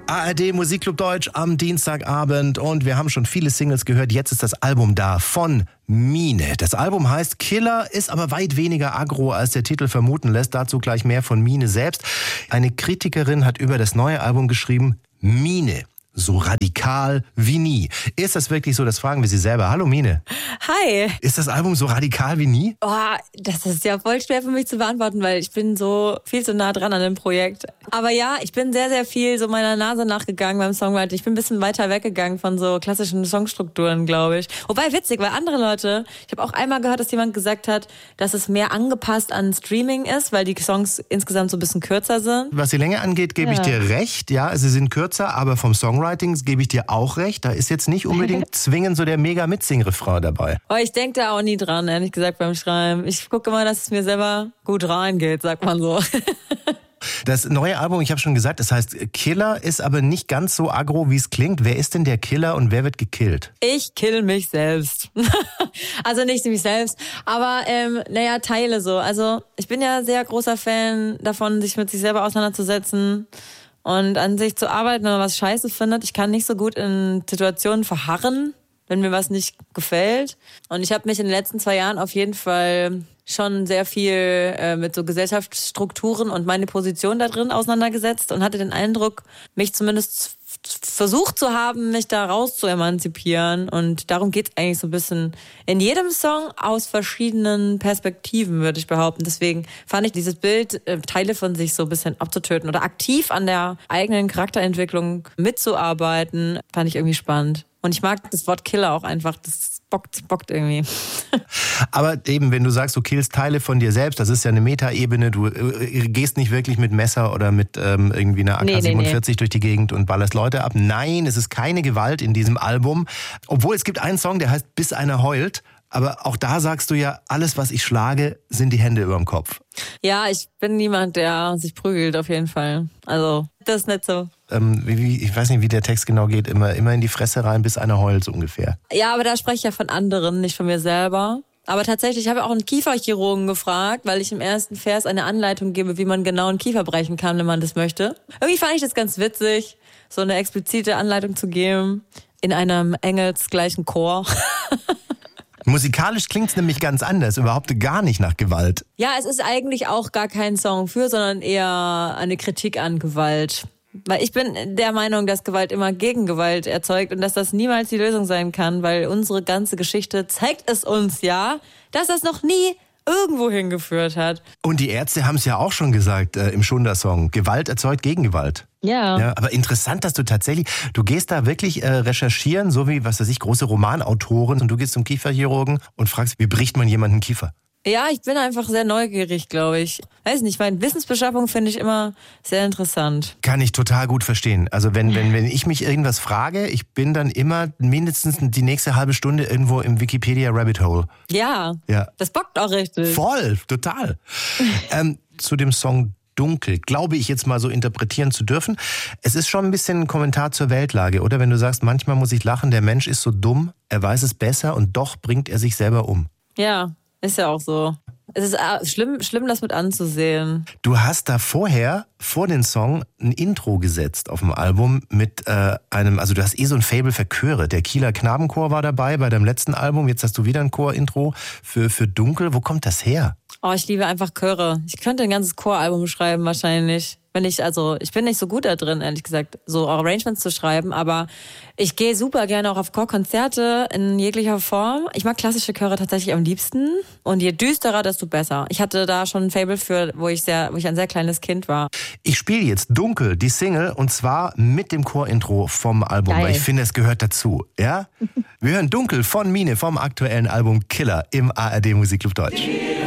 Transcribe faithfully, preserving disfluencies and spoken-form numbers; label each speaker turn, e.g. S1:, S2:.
S1: A R D Musikclub Deutsch am Dienstagabend und wir haben schon viele Singles gehört. Jetzt ist das Album da von Mine. Das Album heißt Killer, ist aber weit weniger aggro, als der Titel vermuten lässt. Dazu gleich mehr von Mine selbst. Eine Kritikerin hat über das neue Album geschrieben, Mine, so radikal wie nie. Ist das wirklich so? Das fragen wir sie selber. Hallo Mine.
S2: Hi.
S1: Ist das Album so radikal wie nie?
S2: Oh, das ist ja voll schwer für mich zu beantworten, weil ich bin so viel zu nah dran an dem Projekt. Aber ja, ich bin sehr, sehr viel so meiner Nase nachgegangen beim Songwriting. Ich bin ein bisschen weiter weggegangen von so klassischen Songstrukturen, glaube ich. Wobei witzig, weil andere Leute, ich habe auch einmal gehört, dass jemand gesagt hat, dass es mehr angepasst an Streaming ist, weil die Songs insgesamt so ein bisschen kürzer sind.
S1: Was die Länge angeht, gebe
S2: ja.
S1: ich dir recht. Ja, sie sind kürzer, aber vom Songwriting gebe ich dir auch recht. Da ist jetzt nicht unbedingt zwingend so der mega Mitsing-Refrain dabei.
S2: Oh, ich denke da auch nie dran, ehrlich gesagt, beim Schreiben. Ich gucke immer, dass es mir selber gut reingeht, sagt man so.
S1: Das neue Album, ich habe schon gesagt, das heißt Killer, ist aber nicht ganz so aggro, wie es klingt. Wer ist denn der Killer und wer wird gekillt?
S2: Ich kill mich selbst. Also nicht mich selbst, aber ähm, naja, Teile so. Also ich bin ja sehr großer Fan davon, sich mit sich selber auseinanderzusetzen und an sich zu arbeiten, wenn man was scheiße findet. Ich kann nicht so gut in Situationen verharren, wenn mir was nicht gefällt. Und ich habe mich in den letzten zwei Jahren auf jeden Fall schon sehr viel äh, mit so Gesellschaftsstrukturen und meine Position da drin auseinandergesetzt und hatte den Eindruck, mich zumindest versucht zu haben, mich da raus zu emanzipieren. Und darum geht's eigentlich so ein bisschen in jedem Song aus verschiedenen Perspektiven, würde ich behaupten. Deswegen fand ich dieses Bild, äh, Teile von sich so ein bisschen abzutöten oder aktiv an der eigenen Charakterentwicklung mitzuarbeiten, fand ich irgendwie spannend. Und ich mag das Wort Killer auch einfach, das bockt, bockt irgendwie.
S1: Aber eben, wenn du sagst, du killst Teile von dir selbst, das ist ja eine Metaebene, du äh, gehst nicht wirklich mit Messer oder mit ähm, irgendwie einer A K siebenundvierzig nee, nee. durch die Gegend und ballerst Leute ab. Nein, es ist keine Gewalt in diesem Album. Obwohl es gibt einen Song, der heißt Bis einer heult. Aber auch da sagst du ja, alles, was ich schlage, sind die Hände überm Kopf.
S2: Ja, ich bin niemand, der sich prügelt, auf jeden Fall. Also, das ist nicht so.
S1: Ähm, wie, ich weiß nicht, wie der Text genau geht. Immer, immer in die Fresse rein, bis einer heult, so ungefähr.
S2: Ja, aber da spreche ich ja von anderen, nicht von mir selber. Aber tatsächlich, ich habe auch einen Kieferchirurgen gefragt, weil ich im ersten Vers eine Anleitung gebe, wie man genau einen Kiefer brechen kann, wenn man das möchte. Irgendwie fand ich das ganz witzig, so eine explizite Anleitung zu geben in einem engelsgleichen Chor.
S1: Musikalisch klingt's nämlich ganz anders, überhaupt gar nicht nach Gewalt.
S2: Ja, es ist eigentlich auch gar kein Song für, sondern eher eine Kritik an Gewalt. Weil ich bin der Meinung, dass Gewalt immer Gegengewalt erzeugt und dass das niemals die Lösung sein kann, weil unsere ganze Geschichte zeigt es uns ja, dass das noch nie irgendwo hingeführt hat.
S1: Und die Ärzte haben es ja auch schon gesagt äh, im Schunder-Song, Gewalt erzeugt Gegengewalt.
S2: Ja.
S1: ja. Aber interessant, dass du tatsächlich, du gehst da wirklich äh, recherchieren, so wie, was weiß ich, große Romanautoren und du gehst zum Kieferchirurgen und fragst, wie bricht man jemanden Kiefer?
S2: Ja, ich bin einfach sehr neugierig, glaube ich. Weiß nicht, meine Wissensbeschaffung finde ich immer sehr interessant.
S1: Kann ich total gut verstehen. Also wenn, wenn, wenn ich mich irgendwas frage, ich bin dann immer mindestens die nächste halbe Stunde irgendwo im Wikipedia-Rabbit Hole.
S2: Ja,
S1: ja,
S2: das bockt auch richtig.
S1: Voll, total. ähm, zu dem Song Dunkel, glaube ich jetzt mal so interpretieren zu dürfen. Es ist schon ein bisschen ein Kommentar zur Weltlage, oder? Wenn du sagst, manchmal muss ich lachen, der Mensch ist so dumm, er weiß es besser und doch bringt er sich selber um.
S2: Ja. Ist ja auch so. Es ist schlimm, schlimm, das mit anzusehen.
S1: Du hast da vorher, vor den Song, ein Intro gesetzt auf dem Album mit äh, einem, also du hast eh so ein Faible für Chöre. Der Kieler Knabenchor war dabei bei deinem letzten Album. Jetzt hast du wieder ein Chor-Intro für, für Dunkel. Wo kommt das her?
S2: Oh, ich liebe einfach Chöre. Ich könnte ein ganzes Choralbum schreiben wahrscheinlich. Wenn ich, also, ich bin nicht so gut da drin, ehrlich gesagt, so Arrangements zu schreiben, aber ich gehe super gerne auch auf Chorkonzerte in jeglicher Form. Ich mag klassische Chöre tatsächlich am liebsten und je düsterer, desto besser. Ich hatte da schon ein Faible für, wo ich sehr, wo ich ein sehr kleines Kind war.
S1: Ich spiele jetzt Dunkel, die Single, und zwar mit dem Chorintro vom Album,
S2: Geil.
S1: weil ich finde, es gehört dazu, ja? Wir hören Dunkel von Mine vom aktuellen Album Killer im A R D Musikclub Deutsch.